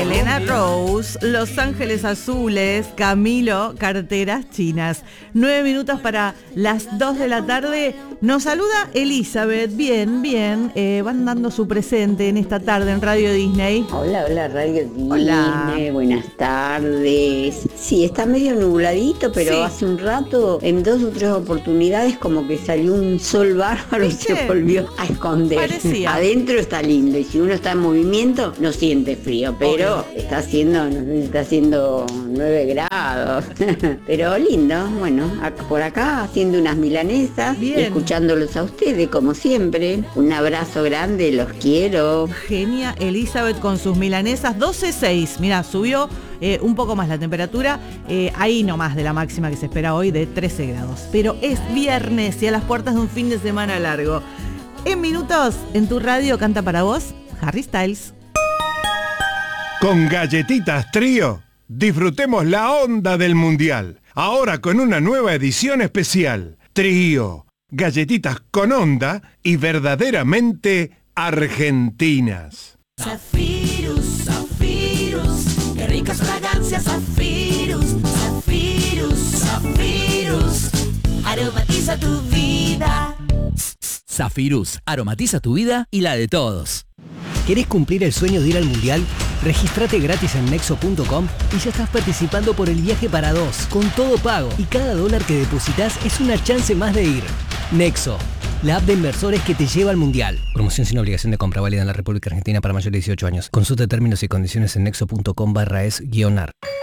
Elena Rose, Los Ángeles Azules, Camilo, Carteras Chinas. 9 minutos para las 2 de la tarde. Nos saluda Elizabeth. Bien, bien. Van dando su presente en esta tarde en Radio Disney. Hola, Radio Disney. Hola. Buenas tardes. Sí, está medio nubladito, pero Sí. hace un rato, en 2 o 3 oportunidades, como que salió un sol bárbaro y ¿Viste? se volvió a esconder. Parecía. Adentro está lindo y si uno está en movimiento no siente frío, pero Obvio. está haciendo 9 grados. Pero lindo, bueno, por acá haciendo unas milanesas, Bien. escuchándolos a ustedes como siempre. Un abrazo grande, los quiero. Genia Elizabeth con sus milanesas. 12.6. Mira, subió un poco más la temperatura. Ahí nomás de la máxima que se espera hoy de 13 grados. Pero es viernes y a las puertas de un fin de semana largo. En minutos, en tu radio canta para vos Harry Styles. Con Galletitas Trío, disfrutemos la onda del Mundial. Ahora con una nueva edición especial. Trío, galletitas con onda y verdaderamente argentinas. Zafirus, Zafirus, qué ricas fragancias, Zafirus, Zafirus, Zafirus, aromatiza tu vida. Zafirus, aromatiza tu vida y la de todos. ¿Querés cumplir el sueño de ir al Mundial? Regístrate gratis en Nexo.com y ya estás participando por el viaje para 2, con todo pago. Y cada dólar que depositas es una chance más de ir. Nexo, la app de inversores que te lleva al Mundial. Promoción sin obligación de compra válida en la República Argentina para mayores de 18 años. Consulta términos y condiciones en Nexo.com/es-ar.